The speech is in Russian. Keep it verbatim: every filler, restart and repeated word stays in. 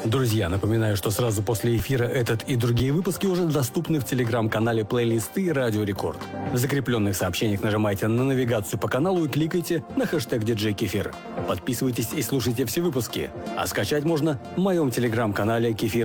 Друзья, напоминаю, что сразу после эфира этот и другие выпуски уже доступны в телеграм-канале плейлисты «Радио Рекорд». В закрепленных сообщениях нажимайте на навигацию по каналу и кликайте на хэштег диджей Кефир. Подписывайтесь и слушайте все выпуски. А скачать можно в моем телеграм-канале «Кефир